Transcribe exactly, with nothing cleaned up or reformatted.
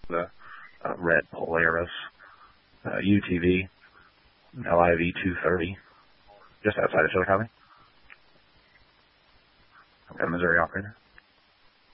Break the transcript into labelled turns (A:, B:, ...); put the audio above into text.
A: the uh, red Polaris uh, U T V L I V two thirty, just outside of Chillicothe. Okay, Missouri operator.